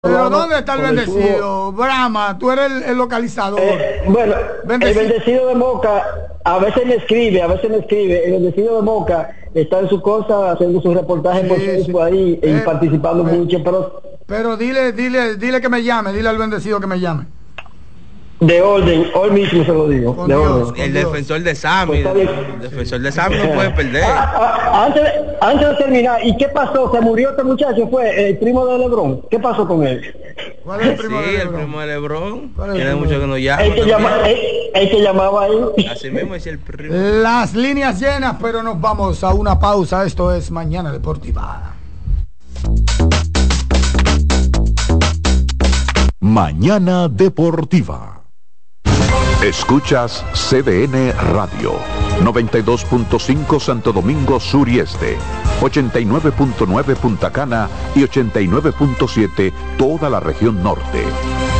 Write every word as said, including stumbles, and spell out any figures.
Pero ¿dónde está el bendecido? Brahma, tú eres el, el localizador. Eh, bueno, bendecido. El bendecido de Moca a veces me escribe, a veces me escribe. El bendecido de Moca está en su cosa haciendo sus reportajes sí, por Facebook sí. ahí eh, y participando eh, mucho. Pero pero dile, dile, dile que me llame, dile al bendecido que me llame. De orden, hoy mismo se lo digo. Con de Dios, orden. Con el Dios. defensor de Sammy, pues el defensor de Sammy no puede perder. Ah, ah, antes, de, antes de terminar, ¿y qué pasó? ¿Se murió este muchacho? ¿Fue el primo de LeBron? ¿Qué pasó con él? ¿Cuál es el primo sí, de LeBron? el primo de LeBron. Tiene mucho que no llama. El que, llama, el, el que llamaba ahí. Así mismo es el primo. Las líneas llenas, pero nos vamos a una pausa. Esto es Mañana Deportiva. Mañana Deportiva. Escuchas C D N Radio, noventa y dos punto cinco Santo Domingo Sur y Este, ochenta y nueve punto nueve Punta Cana y ochenta y nueve punto siete toda la región norte.